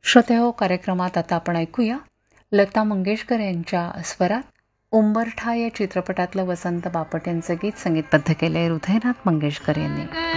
श्रोतेहो, कार्यक्रमात आता आपण ऐकूया लता मंगेशकर यांच्या स्वरात उंबरठा या चित्रपटातलं वसंत बापट यांचं गीत संगीतबद्ध केले हृदयनाथ मंगेशकर यांनी.